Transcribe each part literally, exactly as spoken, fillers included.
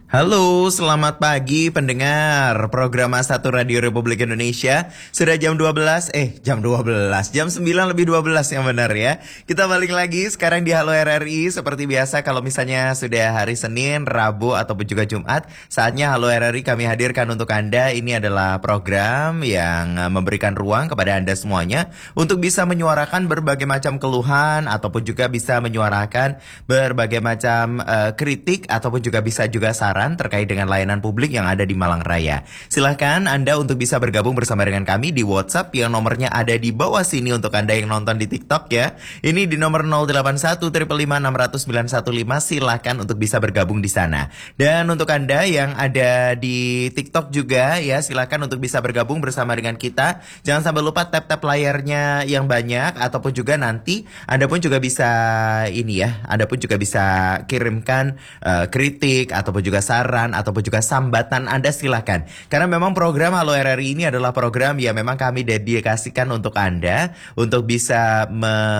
Halo, selamat pagi pendengar program satu Radio Republik Indonesia. Sudah jam dua belas, eh jam dua belas, jam sembilan lebih dua belas yang benar ya. Kita balik lagi sekarang di Halo R R I. Seperti biasa kalau misalnya sudah hari Senin, Rabu ataupun juga Jumat, saatnya Halo R R I kami hadirkan untuk Anda. Ini adalah program yang memberikan ruang kepada Anda semuanya untuk bisa menyuarakan berbagai macam keluhan ataupun juga bisa menyuarakan berbagai macam uh, kritik ataupun juga bisa juga saran terkait dengan layanan publik yang ada di Malang Raya. Silahkan Anda untuk bisa bergabung bersama dengan kami di WhatsApp yang nomornya ada di bawah sini untuk Anda yang nonton di TikTok ya. Ini di nomor nol delapan satu lima lima enam nol nol sembilan satu lima. Silahkan untuk bisa bergabung di sana. Dan untuk Anda yang ada di TikTok juga ya, silahkan untuk bisa bergabung bersama dengan kita. Jangan sampai lupa tap-tap layarnya yang banyak, ataupun juga nanti Anda pun juga bisa ini ya, Anda pun juga bisa kirimkan uh, kritik ataupun juga saran ataupun juga sambatan Anda, silakan. Karena memang program Halo R R I ini adalah program yang memang kami dedikasikan untuk Anda untuk bisa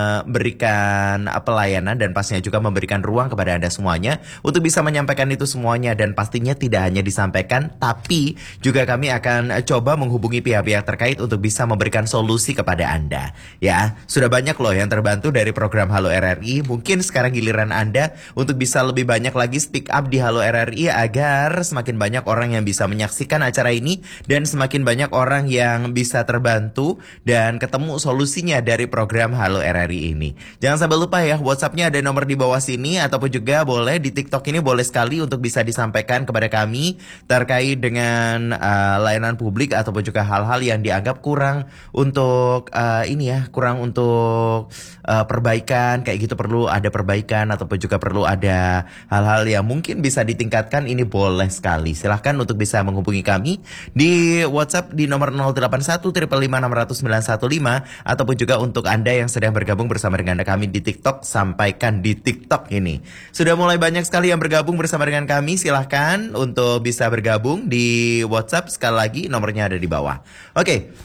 memberikan pelayanan dan pastinya juga memberikan ruang kepada Anda semuanya untuk bisa menyampaikan itu semuanya, dan pastinya tidak hanya disampaikan tapi juga kami akan coba menghubungi pihak-pihak terkait untuk bisa memberikan solusi kepada Anda. Ya, sudah banyak loh yang terbantu dari program Halo R R I. Mungkin sekarang giliran Anda untuk bisa lebih banyak lagi speak up di Halo R R I agar semakin banyak orang yang bisa menyaksikan acara ini dan semakin banyak orang yang bisa terbantu dan ketemu solusinya dari program Halo R R I ini. Jangan sampai lupa ya, WhatsApp-nya ada nomor di bawah sini, ataupun juga boleh di TikTok ini boleh sekali untuk bisa disampaikan kepada kami terkait dengan uh, layanan publik ataupun juga hal-hal yang dianggap kurang untuk uh, ini ya, kurang untuk uh, perbaikan kayak gitu, perlu ada perbaikan ataupun juga perlu ada hal-hal yang mungkin bisa ditingkatkan. Ini boleh sekali. Silahkan untuk bisa menghubungi kami di WhatsApp di nomor nol delapan satu lima lima enam nol nol sembilan satu lima, ataupun juga untuk Anda yang sedang bergabung bersama dengan kami di TikTok, sampaikan di TikTok ini. Sudah mulai banyak sekali yang bergabung bersama dengan kami. Silahkan untuk bisa bergabung di WhatsApp. Sekali lagi nomornya ada di bawah. Oke.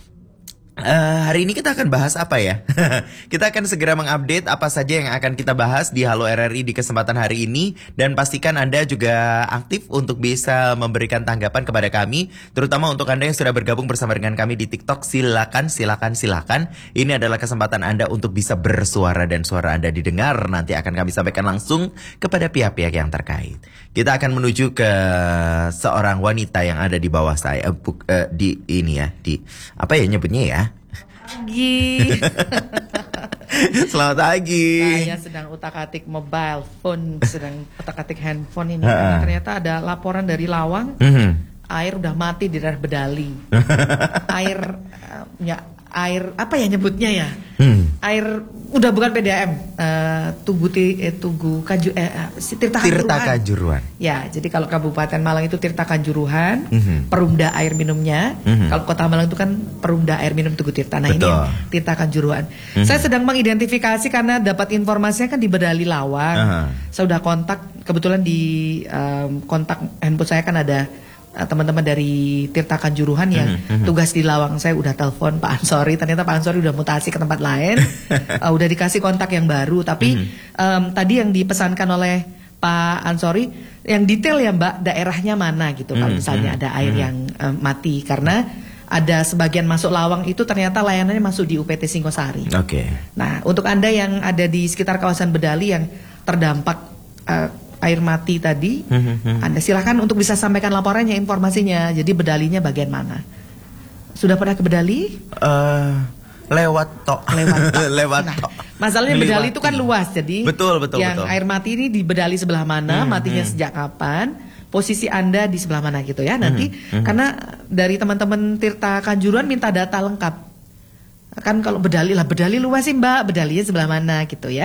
Uh, hari ini kita akan bahas apa ya? Kita akan segera mengupdate apa saja yang akan kita bahas di Halo R R I di kesempatan hari ini. Dan pastikan Anda juga aktif untuk bisa memberikan tanggapan kepada kami, terutama untuk Anda yang sudah bergabung bersama dengan kami di TikTok. Silakan, silakan, silakan. Ini adalah kesempatan Anda untuk bisa bersuara dan suara Anda didengar. Nanti akan kami sampaikan langsung kepada pihak-pihak yang terkait. Kita akan menuju ke seorang wanita yang ada di bawah saya, uh, uh, di ini ya, di apa ya nyebutnya ya? Pagi. Selamat pagi. Saya sedang utak-atik mobile phone, sedang utak-atik handphone ini. Kan, ternyata ada laporan dari Lawang, mm-hmm. air udah mati di daerah Bedali. air, uh, ya air apa ya nyebutnya ya? Hmm. Air udah bukan P D A M, uh, Tugu eh, Tugu Kaju, eh, Tirta Kanjuruhan. Tirta Kanjuruhan. Ya, jadi kalau Kabupaten Malang itu Tirta Kanjuruhan, mm-hmm. perumda air minumnya. Mm-hmm. Kalau Kota Malang itu kan perumda air minum Tugu Tirta. Nah, betul. Ini Tirta Kanjuruhan. Mm-hmm. Saya sedang mengidentifikasi karena dapat informasinya kan di Bedali Lawang. Uh-huh. Saya udah kontak, kebetulan di um, kontak handphone saya kan ada teman-teman dari Tirta Kanjuruhan yang mm-hmm. tugas di Lawang. Saya udah telepon Pak Ansori, ternyata Pak Ansori udah mutasi ke tempat lain. uh, udah dikasih kontak yang baru. Tapi mm-hmm. um, tadi yang dipesankan oleh Pak Ansori yang detail ya Mbak, daerahnya mana gitu. Mm-hmm. Kalau misalnya ada air mm-hmm. yang um, mati, karena ada sebagian masuk Lawang itu ternyata layanannya masuk di U P T Singosari. Oke. Okay. Nah, untuk Anda yang ada di sekitar kawasan Bedali yang terdampak uh, air mati tadi, mm-hmm. Anda silakan untuk bisa sampaikan laporannya, informasinya. Jadi Bedalinya bagian mana? Sudah pernah ke Bedali? Uh, lewat tok. Lewat tok. lewat nah, tok. Masalahnya Melewati. Bedali itu kan luas, jadi betul betul. Yang betul. Air mati ini di Bedali sebelah mana? Mm-hmm. Matinya sejak kapan? Posisi Anda di sebelah mana gitu ya? Nanti mm-hmm. karena dari teman-teman Tirta Kanjuruhan minta data lengkap. Kan kalau Bedali lah, Bedali luas sih Mbak, Bedalinya sebelah mana gitu ya?